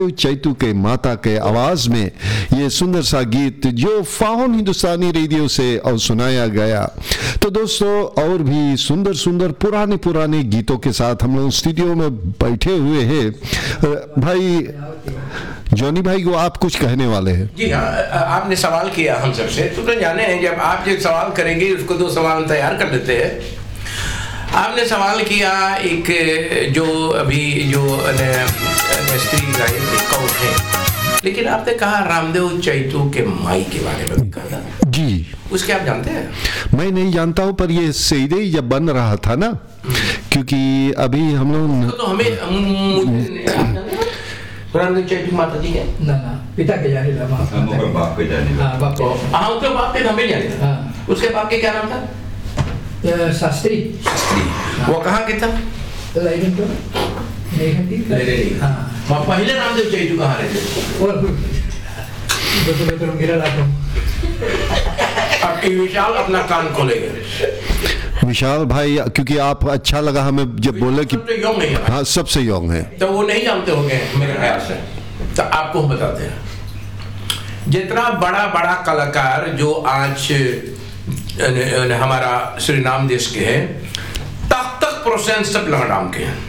चैतू के माता के आवाज में ये सुंदर सा गीत जो फाउन हिंदुस्तानी रेडियो से और सुनाया गया। तो दोस्तों और भी सुंदर सुंदर पुराने पुराने गीतों के साथ हम लोग स्टूडियो में बैठे हुए हैं। भाई जॉनी भाई को आप कुछ कहने वाले हैं? जी हाँ, आपने सवाल किया हम सबसे, तो जाने हैं जब आप जो सवाल करेंगे उसको दो सवाल तैयार कर लेते हैं। आपने सवाल किया एक जो अभी जो स्त्री गायक कौन है, लेकिन आपने कहा रामदेव चैतू के माई के बारे में भी कहा जी, उसके आप जानते हैं? मैं नहीं जानता हूँ, पर ये सीधे जब बन रहा था ना, क्योंकि अभी हम लोग तो हमें रामदेव चैतू माता जी के ना पिता के जाने लगा, बाप के जाने हाँ बाप के, हाँ उसके बाप के हमें जाने था। उसके बाप के क्या नाम था? शास्त्री। वो कहाँ के था? लेकिन तो नहीं हाँ, पहले रामदेव चैतू कहाँ रहते? और तो गिरा लाता हूँ। अब विशाल अपना कान खोलेंगे। विशाल भाई, क्योंकि आप अच्छा लगा हमें जब बोले कि यंग है, हाँ सबसे यंग है, तो वो नहीं जानते होंगे मेरे ख्याल से, तो आपको हम बताते हैं। जितना बड़ा बड़ा कलाकार जो आज हमारा सुरीनाम देश के हैं, तक % सब लगाडाम के हैं।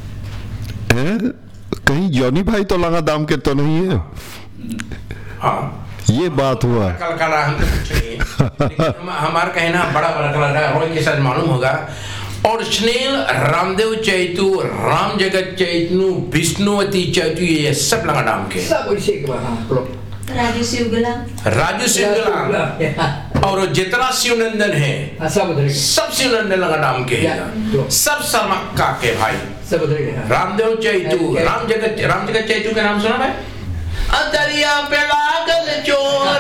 कहीं जॉनी भाई तो लगाडाम के तो नहीं है? हाँ ये बात हुआ। कलाकार हम तो कुछ नहीं है, लेकिन हमारा कहना बड़ा बड़ा कलाकार रॉय के साथ मालूम होगा। और स्नेल रामदेव चैतू, राम जगत चैतन्य, विष्णुवती चैतू, ये सब लगाडाम के सब उसी के बाद राजू शिवगला और जितना शिवनंदन है सब शिवनंदन लगाडाम के हैं, सब सरमक्का के भाई, सब रामदेव चैतू, राम जगत चैतू के नाम सुना भाई? दरिया पे लागल चोर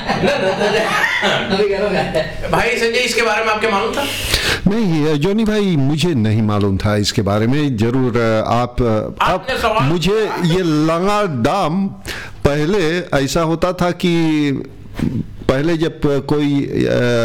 भाई संजय, इसके बारे में आपके मालूम था? नहीं जॉनी भाई, मुझे नहीं मालूम था इसके बारे में। जरूर आप मुझे ये लगाडाम पहले ऐसा होता था कि पहले जब कोई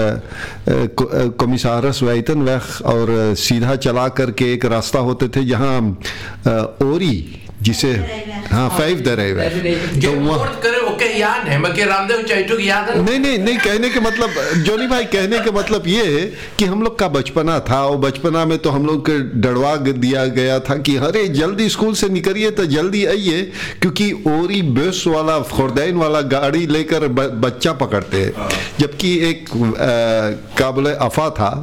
कमिसारस वेतन वह और सीधा चला करके एक रास्ता होते थे जहाँ ओरी जिसे हाँ 5 दरेवे, तो करे ओके याद है, मगर रामदेव चैतू की याद है? नहीं कहने के मतलब जॉनी भाई, कहने के मतलब ये है कि हम लोग का बचपना था और बचपना में तो हम लोग के डरवा दिया गया था कि अरे जल्दी स्कूल से निकलिए तो जल्दी आइए, क्योंकि ओरी बस वाला खुरदैन वाला गाड़ी लेकर बच्चा पकड़ते हैं, जबकि एक काबिल अफा था।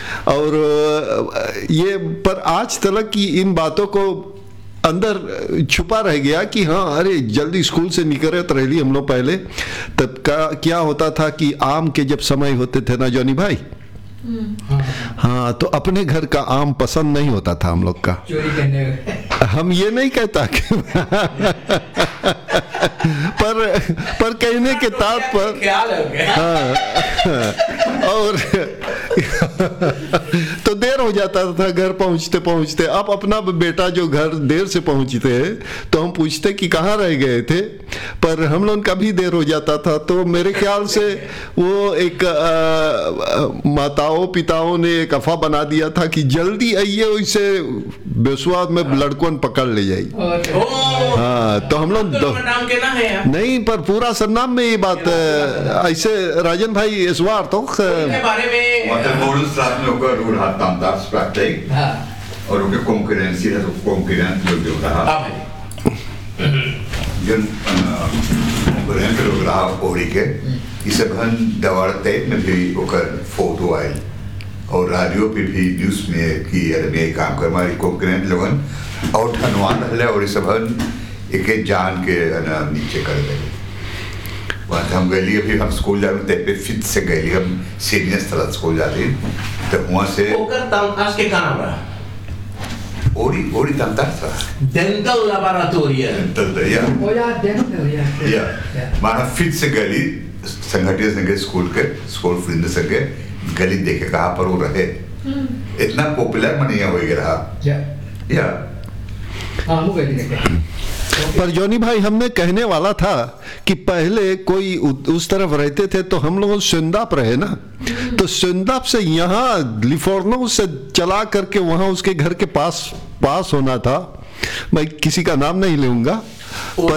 और ये पर आज तक की इन बातों को अंदर छुपा रह गया कि हाँ अरे जल्दी स्कूल से निकले तो रही हम लोग पहले। तब का क्या होता था कि आम के जब समय होते थे ना जॉनी भाई, हाँ तो अपने घर का आम पसंद नहीं होता था हम लोग का। चोरी करने हम ये नहीं कहता कि पर कहने के ताप पर हाँ, और तो देर हो जाता था घर पहुंचते पहुंचते। अब अपना बेटा जो घर देर से पहुंचते हैं तो हम पूछते कि कहाँ रह गए थे, पर हम लोग का भी देर हो जाता था। तो मेरे ख्याल से वो एक माताओं पिताओं ने एक अफवाह बना दिया था कि जल्दी आइए, उससे बेसुआ में लड़कों पकड़ ले जाए। हाँ तो हम लोग नहीं, पर पूरा सरनाम में ये बात ऐसे राजन भाई इस बार तो बारे में और उनके कॉन्करेंसी है, तो कॉन्करेंस जो रहा जन कॉन्करेंस लोग रहा ओरी के इसे घन दवाड़ते में भी ओकर फोटो आए और रेडियो पे भी न्यूज़ में कि यार में काम कर हमारी कॉन्करेंस लोगन और ठनवान रहले और इसे घन एक जान के नीचे कर दे। वहाँ हम गए अभी हम स्कूल जाते पे फिट से गए, हम सीनियर स्तर स्कूल जाते तो वहाँ से आज के का नाम रहा ओरी तंतर था डेंटल लैबोरेटोरिया माना फिट से गली संगठित संगे स्कूल फ्रेंड संगे गली देखे कहाँ पर वो रहे, इतना पॉपुलर मनिया हो गया पर जॉनी भाई हमने कहने वाला था कि पहले कोई उस तरफ रहते थे तो हम लोग सुंदाप रहे ना, तो सुंदाप से यहाँ लिफोर्नो से चला करके वहाँ उसके घर के पास होना था, मैं किसी का नाम नहीं लूंगा, वो